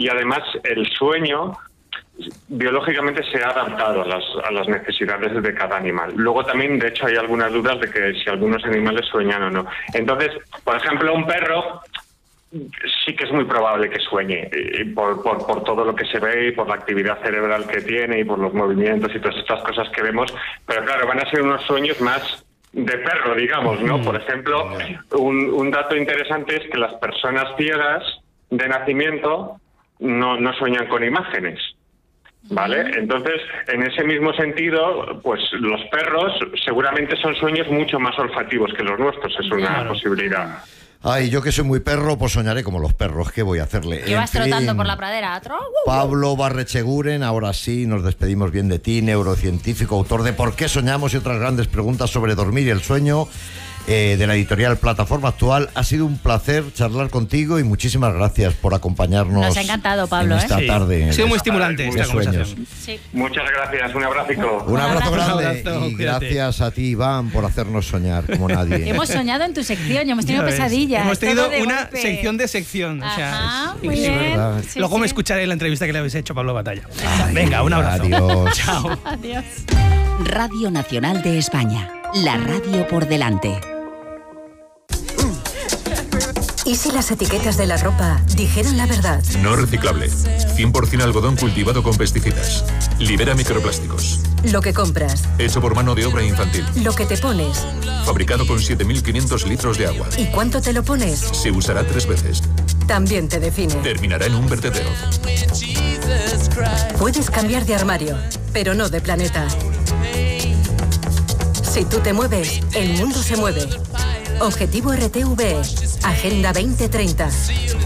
y además el sueño biológicamente se ha adaptado a las necesidades de cada animal. Luego también, de hecho, hay algunas dudas de que si algunos animales sueñan o no. Entonces, por ejemplo, un perro sí que es muy probable que sueñe, por todo lo que se ve y por la actividad cerebral que tiene y por los movimientos y todas estas cosas que vemos, pero claro, van a ser unos sueños más de perro, digamos, ¿no? Por ejemplo, un dato interesante es que las personas ciegas de nacimiento no sueñan con imágenes, ¿vale? Entonces, en ese mismo sentido, pues los perros seguramente son sueños mucho más olfativos que los nuestros, es una posibilidad. Ay, yo que soy muy perro, pues soñaré como los perros. ¿Qué voy a hacerle? ¿Qué vas trotando por la pradera? Pablo Barrecheguren, ahora sí, nos despedimos bien de ti, neurocientífico, autor de ¿Por qué soñamos? Y otras grandes preguntas sobre dormir y el sueño, de la editorial Plataforma Actual. Ha sido un placer charlar contigo y muchísimas gracias por acompañarnos. Nos ha encantado, Pablo, en esta tarde. Ha sido muy estimulante esta conversación. Sí. Muchas gracias, un abrazo. Un abrazo grande. Un abrazo, y cuídate. Gracias a ti, Iván, por hacernos soñar como nadie. Hemos soñado en tu sección y hemos tenido pesadillas. Hemos tenido todo de una golpe. sección de sección. O sea, Ajá, es muy increíble. bien. Sí, Luego me escucharé la entrevista que le habéis hecho a Pablo Batalla. Venga, un abrazo. Adiós. Chao. Adiós. Radio Nacional de España. La radio por delante. ¿Y si las etiquetas de la ropa dijeran la verdad? No reciclable. 100% algodón cultivado con pesticidas. Libera microplásticos. Lo que compras, Hecho por mano de obra infantil. lo que te pones Fabricado con 7.500 litros de agua. y cuánto te lo pones, Se usará 3 veces. también te define. Terminará en un vertedero. Puedes cambiar de armario, pero no de planeta. Si tú te mueves, el mundo se mueve. Objetivo RTVE, Agenda 2030.